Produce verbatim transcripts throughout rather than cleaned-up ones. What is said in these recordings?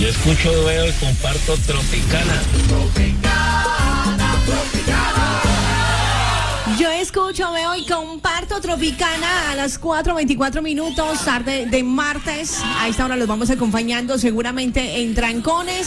Yo escucho, veo y comparto Tropicana. Tropicana, Tropicana. Yo escucho, veo y comparto Tropicana a las cuatro veinticuatro minutos, tarde de martes. A esta hora los vamos acompañando seguramente en trancones.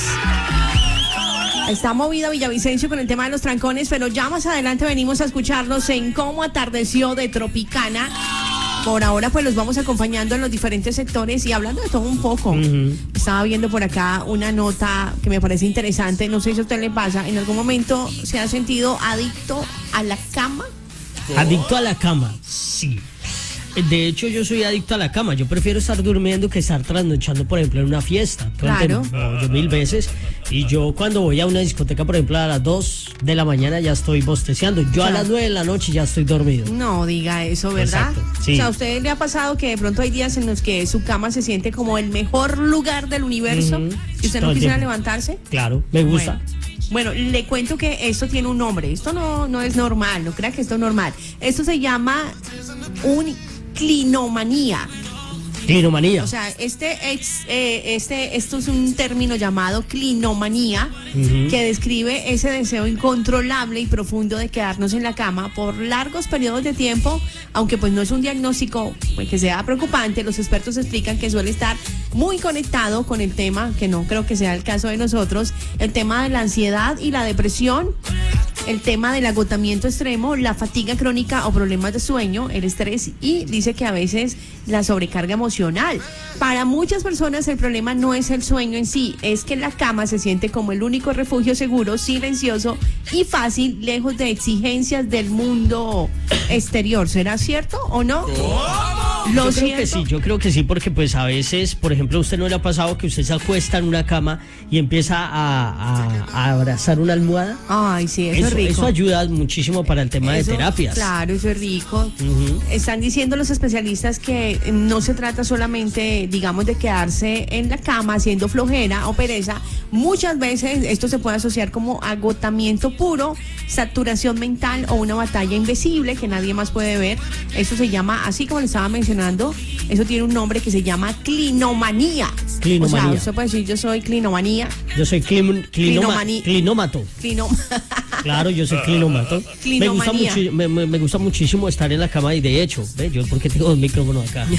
Está movida Villavicencio con el tema de los trancones, pero ya más adelante venimos a escucharlos en Cómo Atardeció de Tropicana. Por ahora pues los vamos acompañando en los diferentes sectores y hablando de todo un poco. Uh-huh. Estaba viendo por acá una nota que me parece interesante, no sé si a usted le pasa, ¿en algún momento se ha sentido adicto a la cama? ¿Adicto a la cama? Sí. De hecho, yo soy adicto a la cama. Yo prefiero estar durmiendo que estar trasnochando, por ejemplo, en una fiesta. Claro. No, yo mil veces. Y yo cuando voy a una discoteca, por ejemplo, a las dos de la mañana ya estoy bosteciando. Yo claro. A las nueve de la noche ya estoy dormido. No diga eso, ¿verdad? Exacto, sí. O sea, ¿a usted le ha pasado que de pronto hay días en los que su cama se siente como el mejor lugar del universo uh-huh. y usted no quisiera levantarse? Claro, me gusta. Bueno. Bueno, le cuento que esto tiene un nombre. Esto no, no es normal, no crea que esto es normal. Esto se llama un clinomanía. Clinomanía. O sea, este, ex, eh, este, esto es un término llamado clinomanía, uh-huh. que describe ese deseo incontrolable y profundo de quedarnos en la cama por largos periodos de tiempo, aunque pues no es un diagnóstico pues, que sea preocupante. Los expertos explican que suele estar muy conectado con el tema, que no creo que sea el caso de nosotros, el tema de la ansiedad y la depresión, el tema del agotamiento extremo, la fatiga crónica o problemas de sueño, el estrés y dice que a veces la sobrecarga emocional. Para muchas personas el problema no es el sueño en sí, es que la cama se siente como el único refugio seguro, silencioso y fácil, lejos de exigencias del mundo exterior. ¿Será cierto o no? Lo yo creo que sí, yo creo que sí, porque pues a veces, por ejemplo, a usted no le ha pasado que usted se acuesta en una cama y empieza a, a, a abrazar una almohada. Ay, sí, eso, eso es rico. Eso ayuda muchísimo para el tema eso, de terapias. Claro, eso es rico. Uh-huh. Están diciendo los especialistas que no se trata solamente, digamos, de quedarse en la cama haciendo flojera o pereza. Muchas veces esto se puede asociar como agotamiento puro, saturación mental o una batalla invisible que nadie más puede ver. Eso se llama, así como le estaba mencionando, eso tiene un nombre que se llama clinomanía. Clinomanía. O sea, usted puede decir, yo soy clinomanía. Yo soy clim, clinoma, clinómato. Clinom... Claro, yo soy clinómato. Me gusta, muchi- me, me, me gusta muchísimo estar en la cama y de hecho, ¿ve? Yo porque tengo dos micrófonos acá.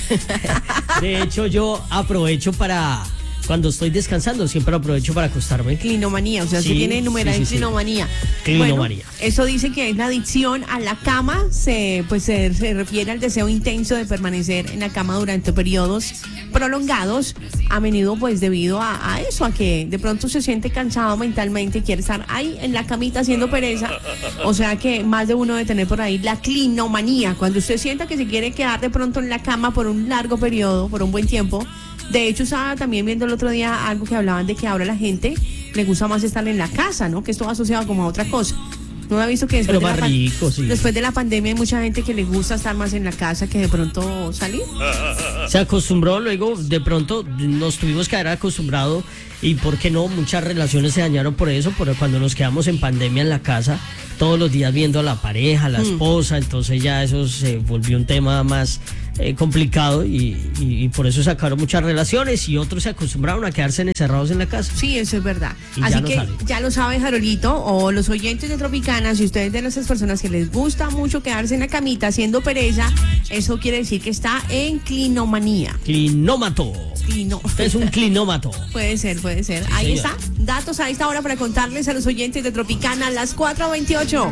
De hecho, yo aprovecho para... Cuando estoy descansando, siempre aprovecho para acostarme. Clinomanía, o sea, sí, se tiene numerada sí, sí, clinomanía. Clinomanía. Bueno, eso dice que es la adicción a la cama, se, pues se, se refiere al deseo intenso de permanecer en la cama durante periodos prolongados, a menudo pues debido a, a eso, a que de pronto se siente cansado mentalmente y quiere estar ahí en la camita haciendo pereza. O sea que más de uno debe tener por ahí la clinomanía, cuando usted sienta que se quiere quedar de pronto en la cama por un largo periodo, por un buen tiempo. De hecho, estaba también viendo el otro día algo que hablaban de que ahora la gente le gusta más estar en la casa, ¿no? Que esto va asociado como a otra cosa. ¿No ha visto que después, Pero de la, más rico, sí. después de la pandemia hay mucha gente que le gusta estar más en la casa que de pronto salir? Se acostumbró, luego de pronto nos tuvimos que haber acostumbrado y por qué no, muchas relaciones se dañaron por eso, por cuando nos quedamos en pandemia en la casa, todos los días viendo a la pareja, a la esposa, mm. entonces ya eso se volvió un tema más eh, complicado y, y, y por eso sacaron muchas relaciones y otros se acostumbraron a quedarse encerrados en la casa. Sí, eso es verdad. Y Así ya no que sale. Ya lo sabe Jarolito o los oyentes de Tropicana, si ustedes de esas personas que les gusta mucho quedarse en la camita haciendo pereza, eso quiere decir que está en clinomanía. Clinómato. Clino. Usted es un clinómato. Puede ser, puede ser. Sí, ahí señor. Está. Datos a esta hora para contarles a los oyentes de Tropicana a las cuatro veintiocho.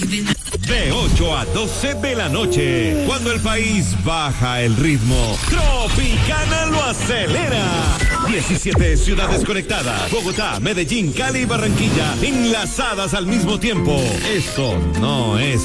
De ocho a doce de la noche, cuando el país baja el ritmo, Tropicana lo acelera. diecisiete ciudades conectadas, Bogotá, Medellín, Cali y Barranquilla, enlazadas al mismo tiempo. Esto no es